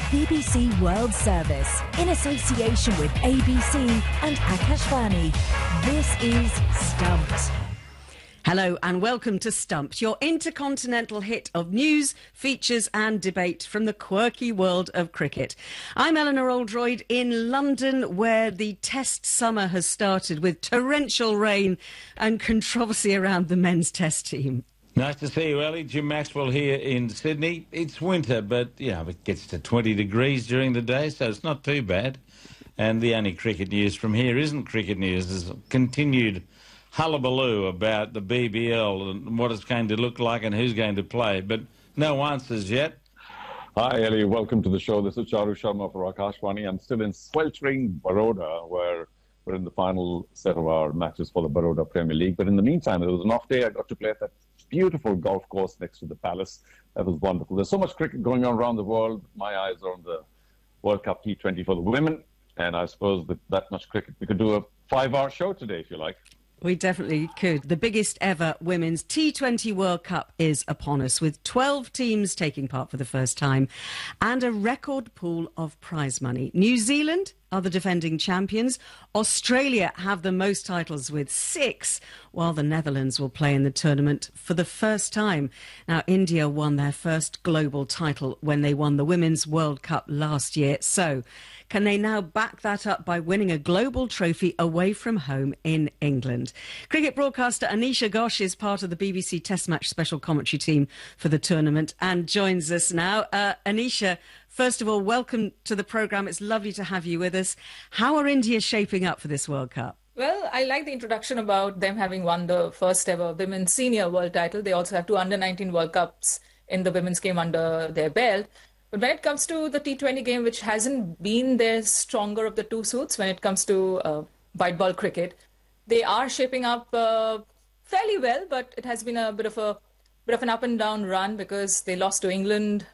BBC World Service, in association with ABC and Akashvani. This is Stumped. Hello and welcome to Stumped, your intercontinental hit of news, features and debate from the quirky world of cricket. I'm Eleanor Oldroyd in London, where the Test summer has started with torrential rain and controversy around the men's Test team. Nice to see you, Ellie. Jim Maxwell here in Sydney. It's winter, but, it gets to 20 degrees during the day, so it's not too bad. And the only cricket news from here isn't cricket news. There's continued hullabaloo about the BBL and what it's going to look like and who's going to play, but no answers yet. Hi, Ellie. Welcome to the show. This is Charu Sharma for Akashvani. I'm still in sweltering Baroda, where we're in the final set of our matches for the Baroda Premier League. But in the meantime, it was an off day. I got to play at that beautiful golf course next to the Palace. That was wonderful. There's so much cricket going on around the world. My eyes are on the World Cup T20 for the women. And I suppose with that much cricket, we could do a 5-hour show today, if you like. We definitely could. The biggest ever women's T20 World Cup is upon us, with 12 teams taking part for the first time and a record pool of prize money. New Zealand are the defending champions. Australia have the most titles with 6, while the Netherlands will play in the tournament for the first time. Now, India won their first global title when they won the Women's World Cup last year. So, can they now back that up by winning a global trophy away from home in England? Cricket broadcaster Anisha Ghosh is part of the BBC Test Match special commentary team for the tournament and joins us now. Anisha, first of all, welcome to the programme. It's lovely to have you with us. How are India shaping up for this World Cup? Well, I like the introduction about them having won the first ever women's senior world title. They also have 2 under-19 World Cups in the women's game under their belt. But when it comes to the T20 game, which hasn't been their stronger of the two suits when it comes to white ball cricket, they are shaping up fairly well, but it has been a bit of an up and down run because they lost to England